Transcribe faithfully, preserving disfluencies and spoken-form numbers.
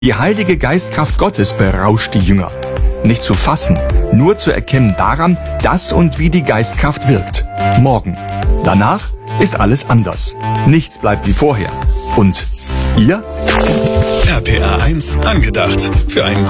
Die Heilige Geistkraft Gottes berauscht die Jünger. Nicht zu fassen, nur zu erkennen daran, dass und wie die Geistkraft wirkt. Morgen. Danach ist alles anders. Nichts bleibt wie vorher. Und ihr? R P R eins angedacht. Für einen